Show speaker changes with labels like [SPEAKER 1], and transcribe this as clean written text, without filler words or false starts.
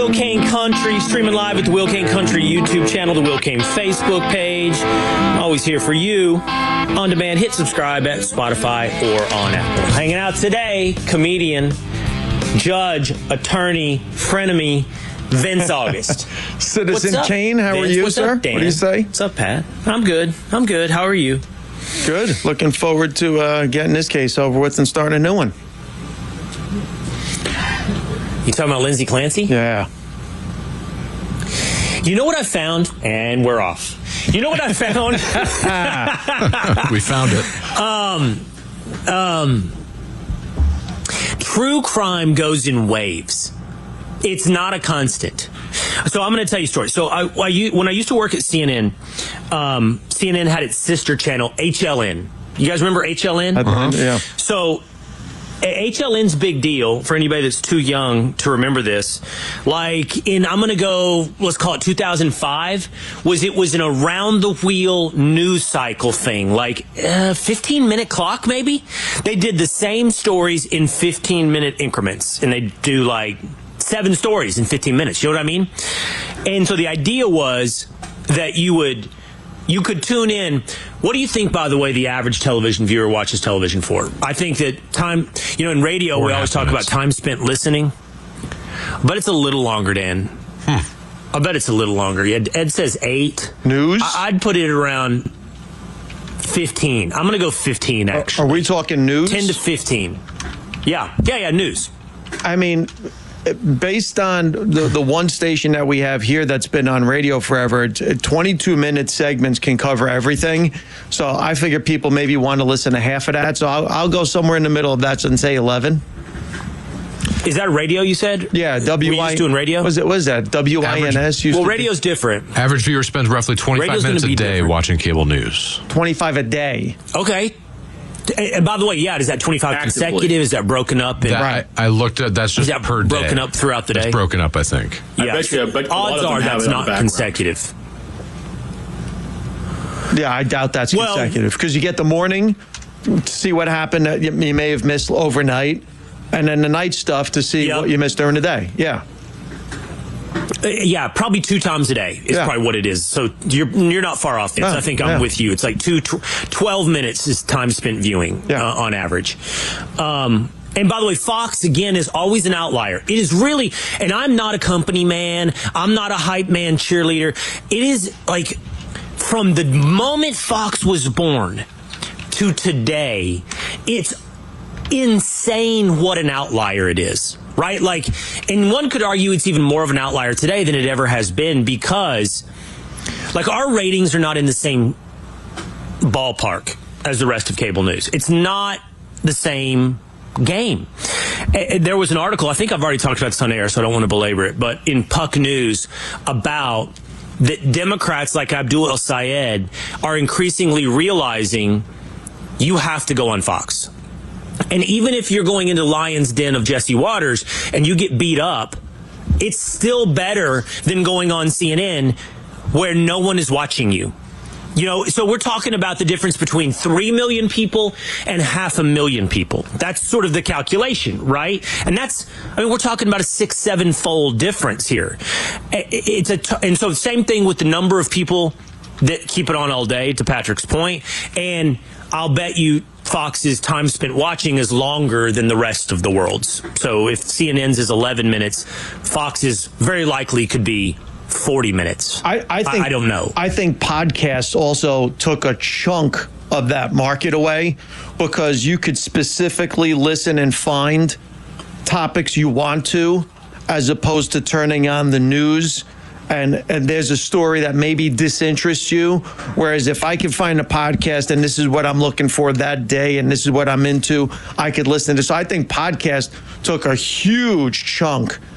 [SPEAKER 1] Will Kane Country, streaming live at the Will Kane Country YouTube channel, the Will Kane Facebook page. Always here for you. On demand, hit subscribe at Spotify or on Apple. Hanging out today, comedian, judge, attorney, frenemy, Vince August.
[SPEAKER 2] Citizen Kane, how are you, sir?
[SPEAKER 1] Dan?
[SPEAKER 2] What do you say?
[SPEAKER 1] What's up, Pat? I'm good. How are you?
[SPEAKER 2] Good. Looking forward to getting this case over with and starting a new one.
[SPEAKER 1] You talking about Lindsay Clancy?
[SPEAKER 2] Yeah.
[SPEAKER 1] You know what I found? And we're off. You know what I found?
[SPEAKER 3] We found it.
[SPEAKER 1] True crime goes in waves. It's not a constant. So I'm going to tell you a story. So when I used to work at CNN, CNN had its sister channel, HLN. You guys remember HLN?
[SPEAKER 2] Yeah.
[SPEAKER 1] So HLN's big deal, for anybody that's too young to remember this, like I'm going to go, let's call it 2005, it was an around-the-wheel news cycle thing, like 15-minute clock maybe? They did the same stories in 15-minute increments, and they do like 7 stories in 15 minutes, you know what I mean? And so the idea was that you could tune in. What do you think, by the way, the average television viewer watches television for? I think that time, in radio, we always talk about time spent listening, but it's a little longer, Dan. I bet it's a little longer. Ed says 8.
[SPEAKER 2] News?
[SPEAKER 1] I'd put it around 15. I'm going to go 15, actually.
[SPEAKER 2] Are we talking news?
[SPEAKER 1] 10 to 15. Yeah, news.
[SPEAKER 2] I mean, based on the one station that we have here that's been on radio forever, 22-minute segments can cover everything. So I figure people maybe want to listen to half of that. So I'll go somewhere in the middle of that and say 11.
[SPEAKER 1] Is that radio, you said?
[SPEAKER 2] Yeah,
[SPEAKER 1] Were you just doing radio?
[SPEAKER 2] Was that WINS?
[SPEAKER 1] Well, radio's different.
[SPEAKER 3] Average viewer spends roughly 25 minutes a day watching cable news.
[SPEAKER 2] 25 a day.
[SPEAKER 1] Okay. And by the way, is that 25 consecutive? Is that broken up?
[SPEAKER 3] I looked at that's just per day.
[SPEAKER 1] Broken up throughout the day?
[SPEAKER 3] It's broken up, I think.
[SPEAKER 1] Yeah.
[SPEAKER 4] But
[SPEAKER 1] odds are that's not consecutive.
[SPEAKER 2] Yeah, I doubt that's consecutive because you get the morning to see what happened that you may have missed overnight, and then the night stuff to see what you missed during the day. Yeah.
[SPEAKER 1] Yeah, probably 2 times a day is probably what it is. So you're not far off this. I think I'm with you. It's like 12 minutes is time spent viewing on average. And by the way, Fox, again, is always an outlier. It is really, and I'm not a company man. I'm not a hype man cheerleader. It is like from the moment Fox was born to today, it's insane what an outlier it is. Right? Like, and one could argue it's even more of an outlier today than it ever has been because, like, our ratings are not in the same ballpark as the rest of cable news. It's not the same game. There was an article, I think I've already talked about this on air, so I don't want to belabor it, but in Puck News about that Democrats like Abdul El-Sayed are increasingly realizing you have to go on Fox. And even if you're going into Lion's Den of Jesse Waters and you get beat up, it's still better than going on CNN where no one is watching you. So we're talking about the difference between 3 million people and 500,000 people. That's sort of the calculation, right? And we're talking about a 6-7-fold difference here. And so same thing with the number of people that keep it on all day, to Patrick's point. And I'll bet you Fox's time spent watching is longer than the rest of the world's. So if CNN's is 11 minutes, Fox's very likely could be 40 minutes. I don't know.
[SPEAKER 2] I think podcasts also took a chunk of that market away because you could specifically listen and find topics you want to, as opposed to turning on the news and there's a story that maybe disinterests you. Whereas if I can find a podcast and this is what I'm looking for that day and this is what I'm into, I could listen to. So I think podcast took a huge chunk